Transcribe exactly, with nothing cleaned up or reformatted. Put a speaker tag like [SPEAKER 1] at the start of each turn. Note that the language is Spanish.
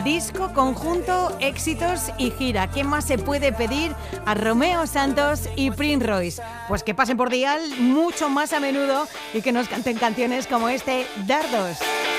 [SPEAKER 1] Disco, conjunto, éxitos y gira. ¿Qué más se puede pedir a Romeo Santos y Prince Royce? Pues que pasen por Dial mucho más a menudo y que nos canten canciones como este, Dardos.